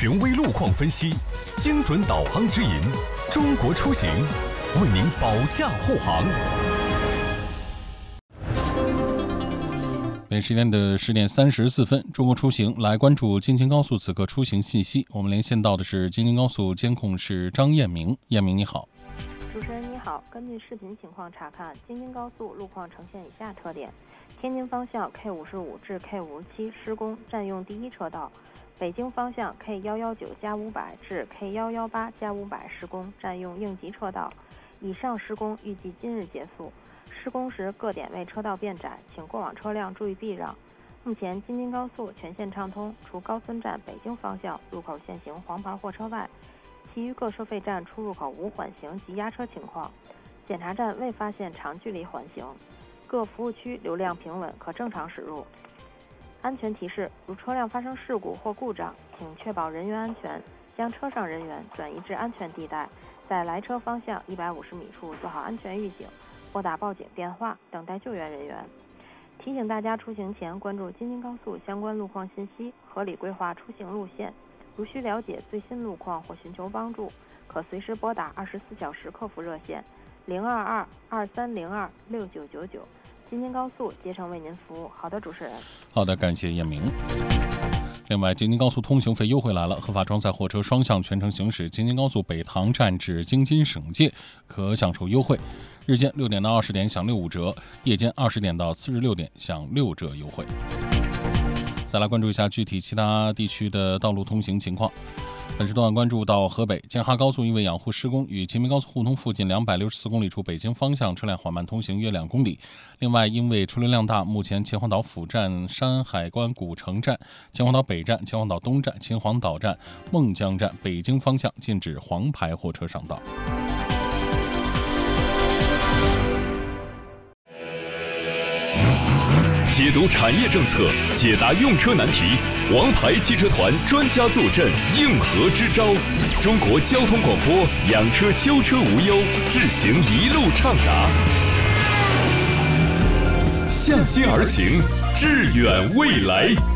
权威路况分析，精准导航指引，中国出行为您保驾护航。 北京时间的10点34分，中国出行来关注京津高速此刻出行信息。我们连线到的是京津高速监控室张彦明。彦明你好。 主持人你好，根据视频情况查看，京津高速路况呈现以下特点：天津方向 K55至 K57施工，占用第一车道；北京方向 K119+500至 K118+500施工，占用应急车道。以上施工预计今日结束。施工时各点位车道变窄，请过往车辆注意避让。目前京津高速全线畅通，除高村站北京方向入口限行黄牌货车外，其余各收费站出入口无缓行及压车情况，检查站未发现长距离缓行，各服务区流量平稳，可正常驶入。安全提示：如车辆发生事故或故障，请确保人员安全，将车上人员转移至安全地带，在来车方向150米处做好安全预警，拨打报警电话，等待救援人员。提醒大家出行前关注京津高速相关路况信息，合理规划出行路线。如需了解最新路况或寻求帮助，可随时拨打24小时客服热线022-2302-6999。京津高速竭诚为您服务。好的，主持人。 好的，感谢彦明。另外，京津高速通行费优惠来了，合法装载货车双向全程行驶京津高速北塘站至京津省界可享受优惠，日间6点到20点享65折，夜间20点到46点享6折优惠。再来关注一下具体其他地区的道路通行情况。本时段关注到河北建哈高速因为养护施工，与秦明高速互通附近264公里处北京方向车辆缓慢通行约2公里。另外，因为车流量大，目前秦皇岛辅站、山海关古城站、秦皇岛北站、秦皇岛东站、秦皇岛站、孟江站北京方向禁止黄牌货车上道。 解读产业政策，解答用车难题，王牌汽车团专家坐镇，应和支招。中国交通广播，养车修车无忧，智行一路畅达。向心而行，致远未来。